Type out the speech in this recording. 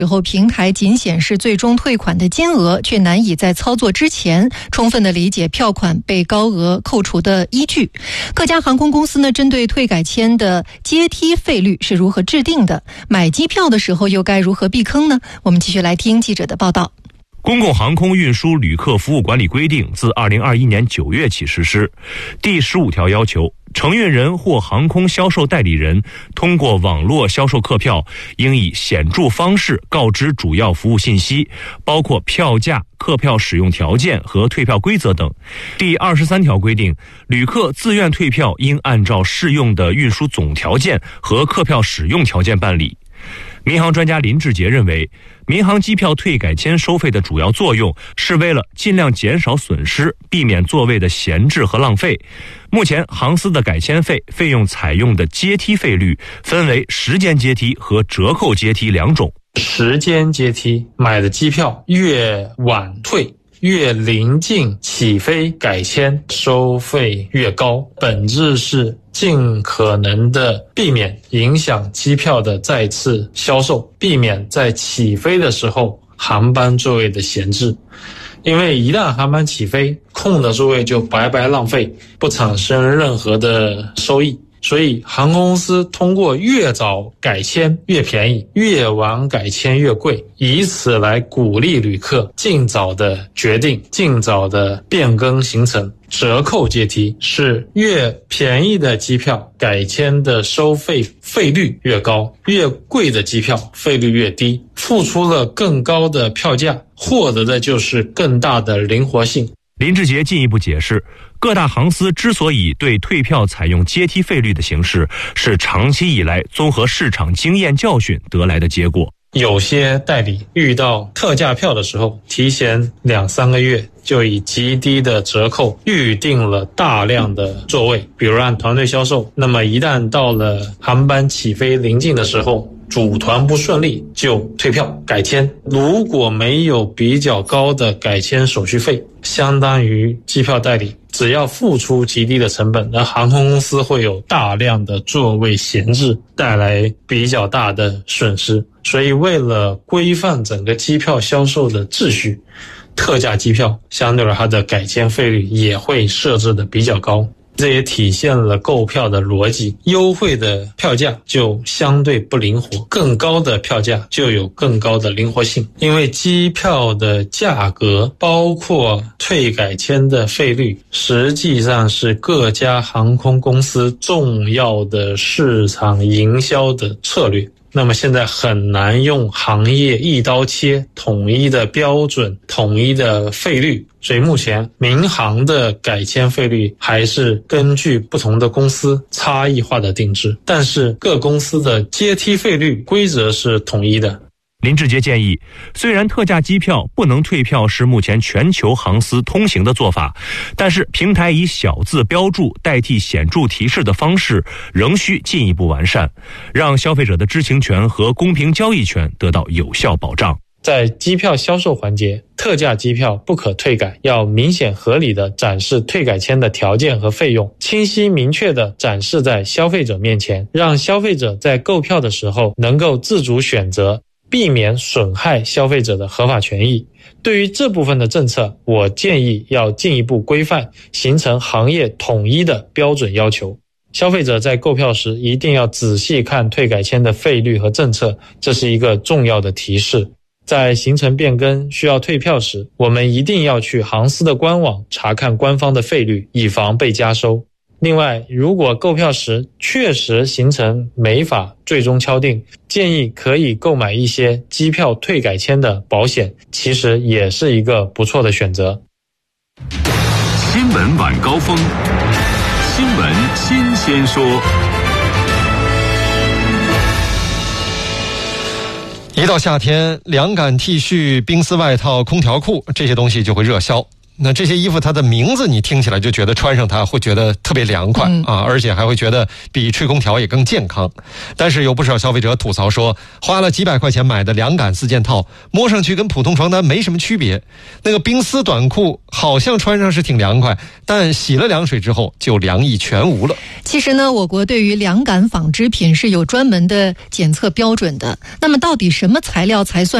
然后平台仅显示最终退款的金额，却难以在操作之前充分的理解票款被高额扣除的依据。各家航空公司呢，针对退改签的阶梯费率是如何制定的？买机票的时候又该如何避坑呢？我们继续来听记者的报道。 公共航空运输旅客服务管理规定自2021年9月起实施。第15条要求，承运人或航空销售代理人通过网络销售客票，应以显著方式告知主要服务信息，包括票价、客票使用条件和退票规则等。第23条规定，旅客自愿退票应按照适用的运输总条件和客票使用条件办理。民航专家林志杰认为，民航机票退改签收费的主要作用是为了尽量减少损失，避免座位的闲置和浪费。目前航司的改签费用采用的阶梯费率分为时间阶梯和折扣阶梯两种。 时间阶梯买的机票越晚退，越临近起飞改签收费越高，本质是尽可能的避免影响机票的再次销售，避免在起飞的时候航班座位的闲置。因为一旦航班起飞，空的座位就白白浪费，不产生任何的收益。所以航空公司通过越早改签越便宜，越晚改签越贵，以此来鼓励旅客尽早的决定，尽早的变更行程。折扣阶梯是越便宜的机票改签的收费率越高，越贵的机票费率越低，付出了更高的票价，获得的就是更大的灵活性。 林志杰进一步解释，各大航司之所以对退票采用阶梯费率的形式，是长期以来综合市场经验教训得来的结果。 有些代理遇到特价票的时候，提前2-3个月就以极低的折扣预定了大量的座位，比如按团队销售，那么一旦到了航班起飞临近的时候，组团不顺利就退票改签。如果没有比较高的改签手续费，相当于机票代理只要付出极低的成本，而航空公司会有大量的座位闲置，带来比较大的损失。所以为了规范整个机票销售的秩序，特价机票相对来它的改签费率也会设置的比较高。这也体现了购票的逻辑，优惠的票价就相对不灵活，更高的票价就有更高的灵活性。因为机票的价格包括退改签的费率，实际上是各家航空公司重要的市场营销的策略。那么现在很难用行业一刀切，统一的标准，统一的费率，所以目前民航的改签费率还是根据不同的公司差异化的定制，但是各公司的阶梯费率规则是统一的。 林志杰建议，虽然特价机票不能退票是目前全球航司通行的做法，但是平台以小字标注代替显著提示的方式仍需进一步完善，让消费者的知情权和公平交易权得到有效保障。 在机票销售环节，特价机票不可退改，要明显合理地展示退改签的条件和费用，清晰明确地展示在消费者面前，让消费者在购票的时候能够自主选择，避免损害消费者的合法权益。对于这部分的政策，我建议要进一步规范，形成行业统一的标准要求。消费者在购票时一定要仔细看退改签的费率和政策，这是一个重要的提示。在行程变更需要退票时，我们一定要去航司的官网查看官方的费率，以防被加收。另外，如果购票时确实行程没法最终敲定，建议可以购买一些机票退改签的保险，其实也是一个不错的选择。 新闻晚高峰，新闻新鲜说。 一到夏天，凉感 T 恤、冰丝外套、空调裤这些东西就会热销。 那这些衣服它的名字你听起来就觉得穿上它会觉得特别凉快啊，而且还会觉得比吹空调也更健康。但是有不少消费者吐槽说，花了几百块钱买的凉感4件套，摸上去跟普通床单没什么区别。那个冰丝短裤好像穿上是挺凉快，但洗了凉水之后就凉意全无了。 其实呢，我国对于凉感纺织品是有专门的检测标准的。那么到底什么材料才算